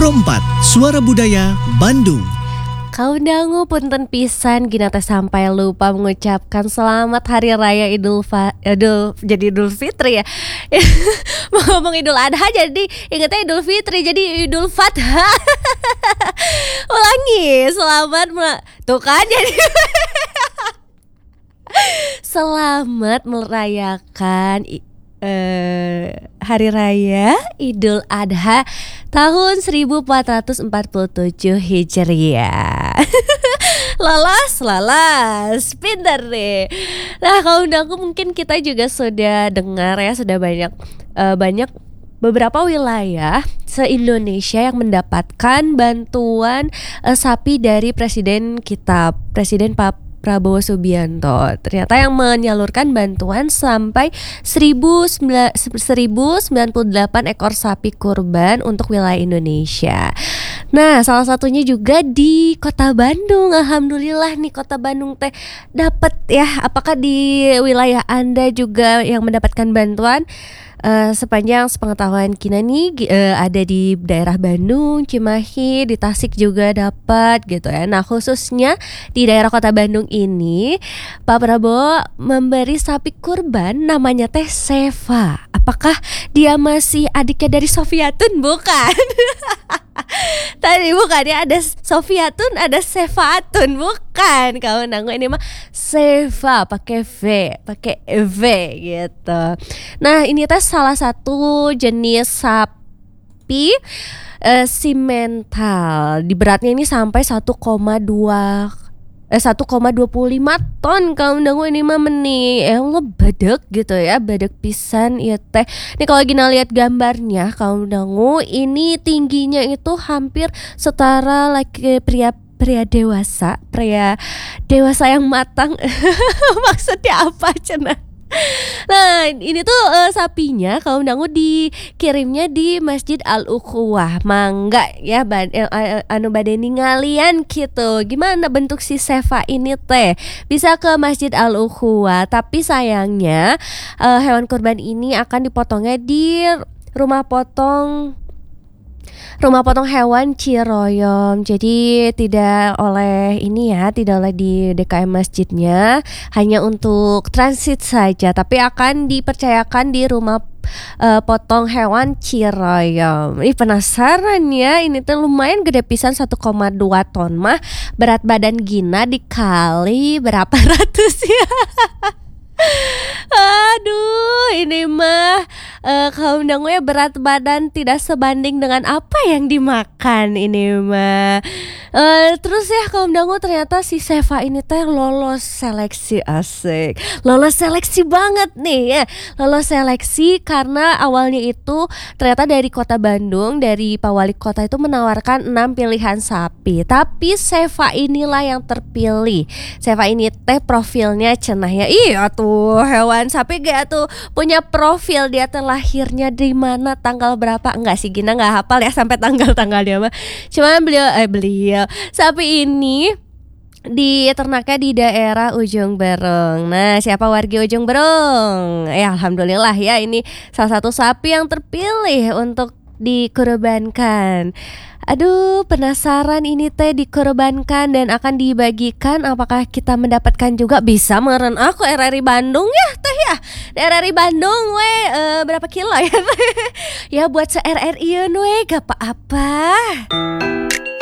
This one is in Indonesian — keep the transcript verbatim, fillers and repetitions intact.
Pro empat, Suara Budaya Bandung. Kaum dangu punten pisan gina teh sampai lupa mengucapkan selamat hari raya Idul Fa- Idul jadi Idul Fitri ya. Mau ngomong Idul Adha jadi ingetnya Idul Fitri jadi Idul Fadha. Ulangi, selamat mel- tuh kan jadi selamat merayakan Uh, Hari Raya Idul Adha tahun seribu empat ratus empat puluh tujuh Hijriah. Lolos, lolos, pintar deh. Nah, kalau aku mungkin kita juga sudah dengar ya, sudah banyak uh, banyak beberapa wilayah se-Indonesia yang mendapatkan bantuan uh, sapi dari presiden kita, Presiden Pak Prabowo Subianto. Ternyata yang menyalurkan bantuan sampai seribu sembilan puluh delapan ekor sapi kurban untuk wilayah Indonesia. Nah, salah satunya juga di Kota Bandung. Alhamdulillah nih Kota Bandung teh dapat ya. Apakah di wilayah Anda juga yang mendapatkan bantuan? Uh, sepanjang sepengetahuan Kina nih uh, ada di daerah Bandung, Cimahi, di Tasik juga dapat gitu ya. Nah, khususnya di daerah Kota Bandung ini Pak Prabowo memberi sapi kurban namanya teh Seva. Apakah dia masih adiknya dari Sofiatun? Bukan. Tadi bukan ya, ada Sofiatun, ada Sefatun, bukan. Kalau nanggu ini mah Seva pakai V, pakai V gitu. Nah, ini tes salah satu jenis sapi uh, simental. Di beratnya ini sampai satu koma dua Eh, satu koma dua lima ton kaum dangu ini mah meni eh lo badek gitu ya, badek pisan ya teh. Ini kalau gini lihat gambarnya kaum dangu ini tingginya itu hampir setara laki pria pria dewasa, pria dewasa yang matang. Maksudnya apa cenah? Nah, ini tuh uh, sapinya kaum dangu dikirimnya di Masjid Al-Ukhuwah. Mangga ya ban, eh, eh, anu bade ningalian gitu. Gimana bentuk si Seva ini teh? Bisa ke Masjid Al-Ukhuwah, tapi sayangnya uh, hewan kurban ini akan dipotongnya di rumah potong Rumah potong hewan Ciroyom. Jadi tidak oleh ini ya, tidak oleh di D K M masjidnya, hanya untuk transit saja, tapi akan dipercayakan di rumah uh, potong hewan Ciroyom. Ih, penasaran ya, ini tuh lumayan gede pisan, satu koma dua ton mah. Berat badan Gina dikali berapa ratus ya. Aduh, ini mah uh, kaum dangu ya, berat badan tidak sebanding dengan apa yang dimakan ini mah. Uh, terus ya kaum dangu, ternyata si Seva ini teh lolos seleksi, asik. Lolos seleksi banget nih ya. Lolos seleksi karena awalnya itu ternyata dari Kota Bandung, dari Pak Wali Kota itu menawarkan enam pilihan sapi. Tapi Seva inilah yang terpilih. Seva ini teh profilnya cenah ya. Iya tuh, hewan sapi gak tuh punya profil, dia teh lahirnya di mana, tanggal berapa. Enggak sih, Gina nggak hafal ya sampai tanggal-tanggalnya mah. Cuman beliau eh beliau sapi ini di ternaknya di daerah Ujung Berung. Nah, siapa warga Ujung Berung? Ya, alhamdulillah ya, ini salah satu sapi yang terpilih untuk dikorbankan. Aduh, penasaran ini teh dikorbankan dan akan dibagikan. Apakah kita mendapatkan juga? Bisa meren aku R R I Bandung ya teh ya. Di R R I Bandung we uh, berapa kilo ya? Ya buat se R R I we gak apa-apa.